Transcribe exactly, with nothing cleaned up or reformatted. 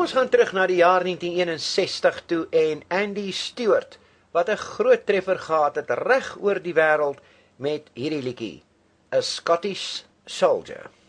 Ons gaan terug na die jaar negentien eenensestig toe en Andy Stewart, wat 'n groot treffer gehad het reg oor die wêreld met hierdie liedjie, A Scottish Soldier.